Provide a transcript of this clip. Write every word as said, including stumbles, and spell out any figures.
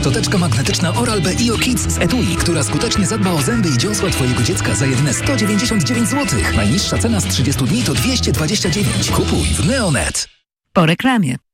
To teczka magnetyczna Oral-B I O Kids z etui, która skutecznie zadba o zęby i dziąsła Twojego dziecka za jedyne sto dziewięćdziesiąt dziewięć złotych. Najniższa cena z trzydziestu dni to dwieście dwadzieścia dziewięć. Kupuj w Neonet. Po reklamie.